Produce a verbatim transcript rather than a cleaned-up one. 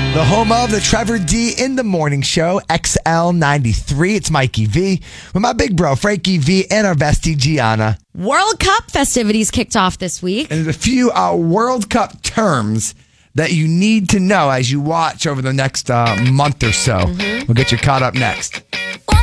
The home of the Trevor D in the Morning Show, X L ninety-three. It's Mikey V with my big bro, Frankie V, and our bestie, Gianna. World Cup festivities kicked off this week. And there's a few uh, World Cup terms that you need to know as you watch over the next uh, month or so. Mm-hmm. We'll get you caught up next.